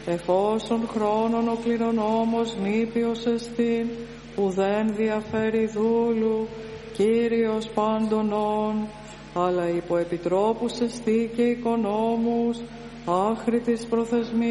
εφόσον χρόνον ο κληρονόμος νήπιος εστίν, που δεν διαφέρει δούλου, Κύριος πάντων, αλλά υπό επιτρόπους εστί και οικονόμους, άχρη της προθεσμίας